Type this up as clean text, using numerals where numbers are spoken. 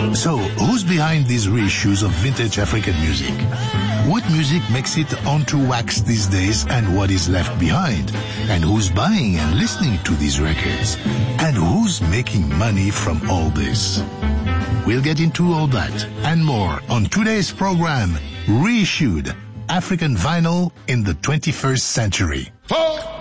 So, who's behind these reissues of vintage African music? What music makes it onto wax these days and what is left behind? And who's buying and listening to these records? And who's making money from all this? We'll get into all that and more on today's program, Reissued African Vinyl in the 21st Century.